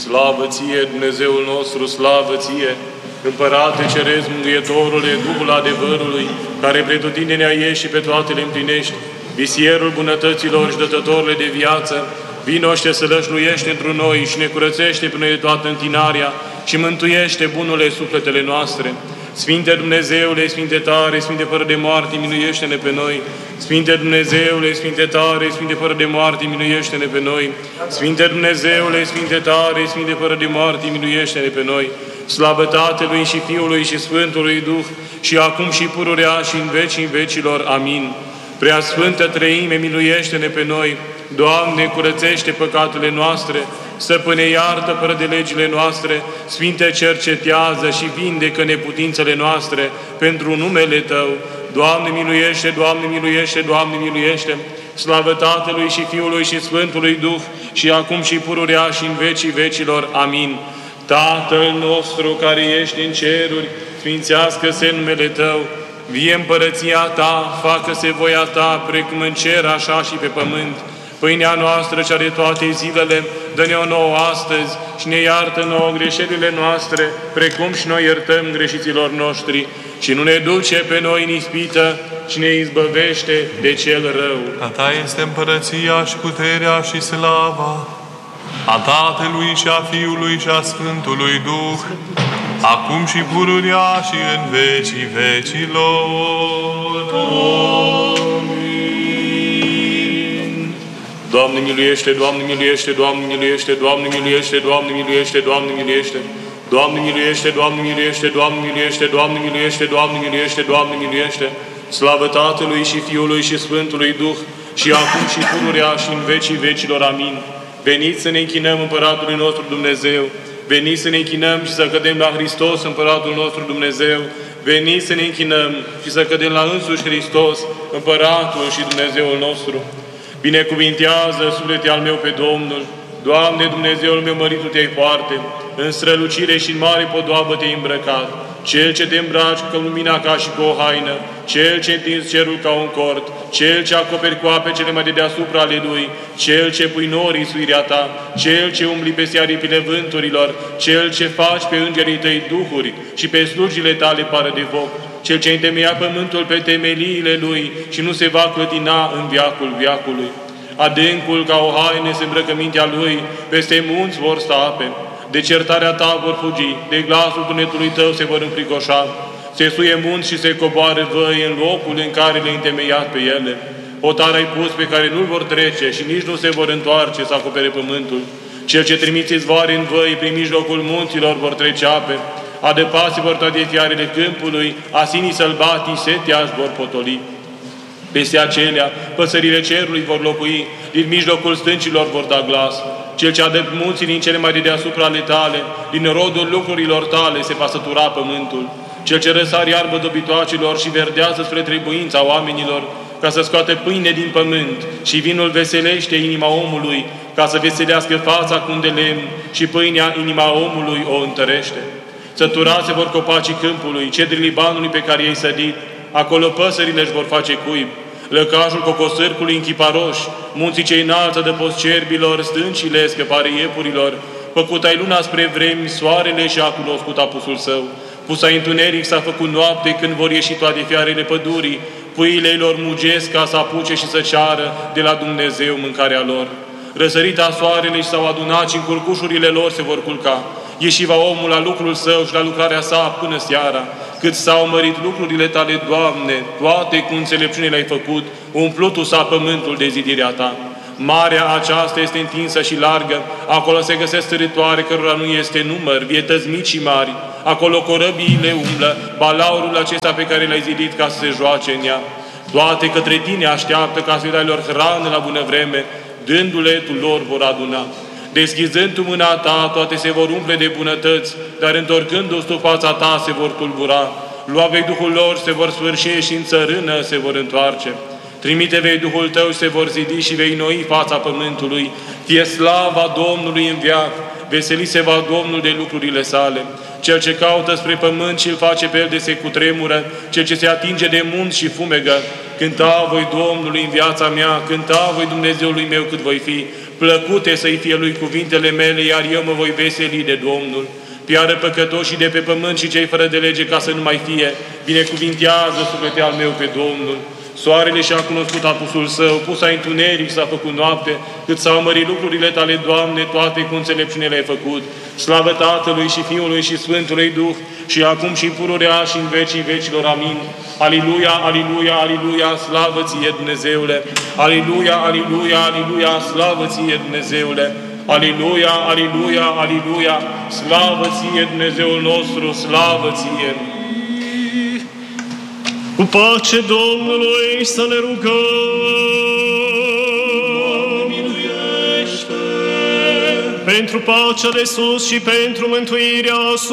Slavă ție, Dumnezeul nostru, slavă ție, Împărate Ceresc, Mângâietorule, Duhul adevărului, care pretutindeni ești și pe toate le împlinești, visierul bunătăților și dătătorile de viață, vino și te sălășluiește întru noi și ne curățește pe noi de toată întinarea și mântuiește bunurile sufletele noastre. Sfinte Dumnezeule, Sfinte tare, Sfinte fără de moarte, miluiește-ne pe noi. Sfinte Dumnezeule, Sfinte tare, Sfinte fără de moarte, miluiește-ne pe noi. Sfinte Dumnezeule, Sfinte tare, Sfinte fără de moarte, miluiește-ne pe noi. Slavă Tatălui și Fiului și Sfântului Duh, și acum și pururea și în vecii vecilor. Amin. Prea Sfântă Treime, miluiește-ne pe noi. Doamne, curățește păcatele noastre, Stăpâne, iartă fără de legile noastre, Sfinte, cercetează și vindecă neputințele noastre pentru numele Tău. Doamne, miluiește, Doamne, miluiește, Doamne, miluiește. Slavă Tatălui și Fiului și Sfântului Duh, și acum și pururea și în vecii vecilor. Amin. Tatăl nostru care ești în ceruri, sfințească-se numele Tău, vie împărăția Ta, facă-se voia Ta, precum în cer, așa și pe pământ. Pâinea noastră, cea de toate zilele, dă-ne-o nouă astăzi și ne iartă nouă greșelile noastre, precum și noi iertăm greșiților noștri. Și nu ne duce pe noi în ispită, ci ne izbăvește de cel rău. A Ta este împărăția și puterea și slava, a Tatălui și a Fiului și a Sfântului Duh, acum și pururea și în vecii vecilor. Amin. Doamne miluiește, Doamne miluiește, Doamne miluiește, Doamne miluiește, Doamne miluiește, Doamne miluiește. Doamne miluiește, Doamne miluiește, Doamne miluiește, Doamne miluiește, Doamne miluiește, Doamne miluiește. Slavă Tatălui și Fiului și Sfântului Duh, și acum și pururea și în vecii vecilor. Amin. Veniți să ne închinăm Împăratului nostru Dumnezeu, veniți să ne închinăm și să cădem la Hristos, Împăratul nostru Dumnezeu, veniți să ne închinăm și să cădem la însuși Hristos, Împăratul și Dumnezeul nostru. Binecuvintează, suflete al meu, pe Domnul. Doamne, Dumnezeul meu, măritul Te-ai foarte, în strălucire și în mare podoabă Te-ai îmbrăcat. Cel ce Te îmbraci cu lumina ca și cu o haină, Cel ce întinzi cerul ca un cort, Cel ce acoperi cu ape cele mai de deasupra ale Lui, Cel ce pui norii suirea Ta, Cel ce umbli peste aripile vânturilor, Cel ce faci pe îngerii Tăi duhuri și pe slujile Tale pară de foc, Cel ce întemeia pământul pe temeliile Lui și nu se va clătina în veacul veacului. Adâncul ca o haină se îmbrăcă mintea Lui, peste munți vor sta ape. De certarea Ta vor fugi, de glasul tunetului Tău se vor înfricoșa. Se suie munți și se coboară văi în locul în care le-ai întemeiat pe ele. Hotar ai pus pe care nu-l vor trece și nici nu se vor întoarce să acopere pământul. Cel ce trimiți izvoare în văi, prin mijlocul munților vor trece ape. Adăpase vor toate fiarele câmpului, asinii sălbatii seteași vor potoli. Peste acelea, păsările cerului vor locui, din mijlocul stâncilor vor da glas. Cel ce adă munții din cele mai de deasupra ale Tale, din rodul lucrurilor Tale se va sătura pământul. Cel ce răsare iarbă dobitoacilor și verdează spre trebuința oamenilor, ca să scoate pâine din pământ, și vinul veselește inima omului, ca să veselească fața cu un de lemn, și pâinea inima omului o întărește. Săturase vor copacii câmpului, cedrii Libanului pe care i-ai sădit, acolo păsările își vor face cuib. Lăcașul cocosârcului în chiparoși, munții cei înalți adăpost cerbilor, stâncile scăpare iepurilor, făcut ai luna spre vremi, soarele și-a cunoscut apusul său. Pus ai întuneric, s-a făcut noapte, când vor ieși toate fiarele pădurii, puiile lor mugesc ca să apuce și să ceară de la Dumnezeu mâncarea lor. Răsărita soarele și s-au adunat și în culcușurile lor se vor culca. Ieși va omul la lucrul său și la lucrarea sa până seara. Cât s-au mărit lucrurile Tale, Doamne, toate cu înțelepciune le-ai făcut, umplutul s-a pământul de zidirea Ta. Marea aceasta este întinsă și largă, acolo se găsesc târătoare cărora nu este număr, vietăți mici și mari, acolo corăbiile umblă, balaurul acesta pe care l-ai zidit ca să se joace în ea. Toate către Tine așteaptă ca să-i dai lor hrană la bună vreme, dându-le Tu lor vor aduna. Deschizând Tu mâna Ta, toate se vor umple de bunătăți, dar întorcându-ți Tu fața Ta, se vor tulbura. Lua vei Duhul lor, se vor sfârși și în țărână se vor întoarce. Trimite vei Duhul Tău și se vor zidi și vei noi fața pământului. Fie slava Domnului în veac, veseli se va Domnul de lucrurile sale. Cel ce caută spre pământ și îl face pe el de se cutremură, cel ce se atinge de munți și fumegă. Cânta voi Domnului în viața mea, cânta voi Dumnezeului meu cât voi fi. Plăcute să-i fie lui cuvintele mele, iar eu mă voi veseli de Domnul. Piară păcătoșii de pe pământ și cei fără de lege ca să nu mai fie. Binecuvintează suflete al meu pe Domnul. Soarele și-a cunoscut apusul său, pusa întuneric s-a făcut noapte, cât s-au mărit lucrurile tale, Doamne, toate cu înțelepciune le-ai făcut. Slavă Tatălui și Fiului și Sfântului Duh, și acum și pururea și în vecii vecilor. Amin. Aliluia, aliluia, aliluia, slavă ție, Dumnezeule! Aliluia, aliluia, aliluia, slavă ție, Dumnezeule! Aliluia, aliluia, aliluia, slavă ție, Dumnezeul nostru, slavă ție! Cu pace Domnului să ne rugăm. Doamne, miluiește! Pentru pacea de sus și pentru mântuirea